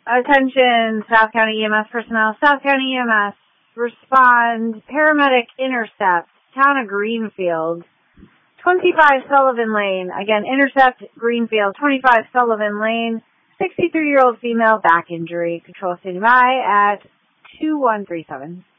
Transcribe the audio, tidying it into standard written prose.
Attention, South County EMS personnel. South County EMS, respond. Paramedic intercept, town of Greenfield. 25 Sullivan Lane. Again, intercept Greenfield, 25 Sullivan Lane. 63-year-old female, back injury. Control standing by at 2137.